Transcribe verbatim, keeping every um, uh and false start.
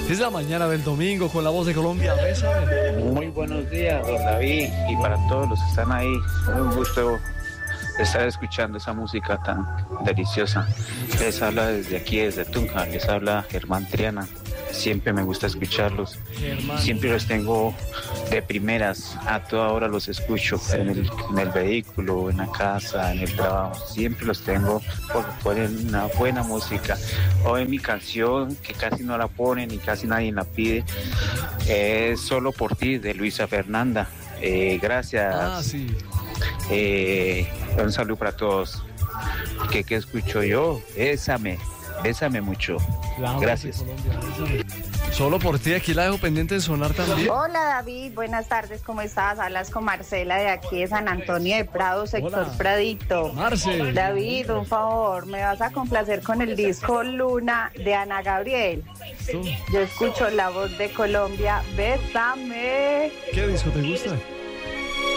Es la mañana del domingo con la voz de Colombia. Bésame. Muy buenos días, don David, y para todos los que están ahí, un gusto estar escuchando esa música tan deliciosa. Les habla desde aquí, desde Tunja, les habla Germán Triana. Siempre me gusta escucharlos, Germán. siempre los tengo de primeras, a toda hora los escucho, en el, en el vehículo, en la casa, en el trabajo, siempre los tengo porque ponen una buena música. Hoy mi canción, que casi no la ponen y casi nadie la pide, es Solo por ti, de Luisa Fernanda. Eh, gracias. Ah, sí. Eh, un saludo para todos. ¿Qué, qué escucho yo? Bésame, bésame mucho. La voz de Gracias. Colombia, bésame. Solo por ti, aquí la dejo pendiente de sonar también. Hola David, buenas tardes, ¿cómo estás? Hablas con Marcela de aquí de San Antonio de Prado, sector Hola. Pradito. Marce. David, un favor, me vas a complacer con el disco Luna de Ana Gabriel. ¿Tú? Yo escucho La Voz de Colombia, bésame. ¿Qué disco te gusta?